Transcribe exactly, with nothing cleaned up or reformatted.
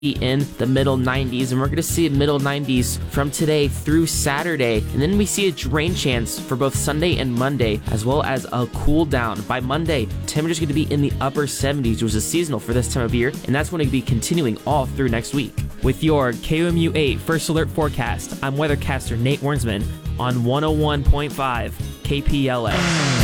in the middle nineties, and we're going to see middle nineties from today through Saturday, and then we see a rain chance for both Sunday and Monday, as well as a cool down. By Monday, temperatures going to be in the upper seventies, which is seasonal for this time of year, and that's going to be continuing all through next week. With your K O M U eight First Alert Forecast, I'm weathercaster Nate Wernsman on one oh one point five K P L A.